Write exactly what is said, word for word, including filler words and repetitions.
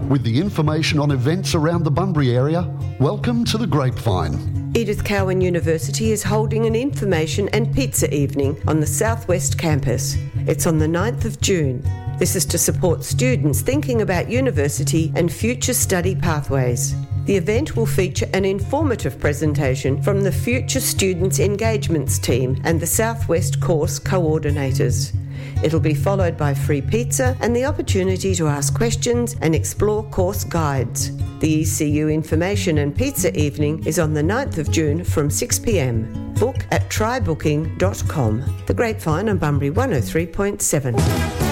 With the information on events around the Bunbury area, welcome to The Grapevine. Edith Cowan University is holding an information and pizza evening on the Southwest campus. It's on the ninth of June. This is to support students thinking about university and future study pathways. The event will feature an informative presentation from the Future Students Engagements team and the Southwest course coordinators. It'll be followed by free pizza and the opportunity to ask questions and explore course guides. The E C U Information and Pizza Evening is on the ninth of June from six p m. Book at try booking dot com. The Grapevine on Bunbury one oh three point seven.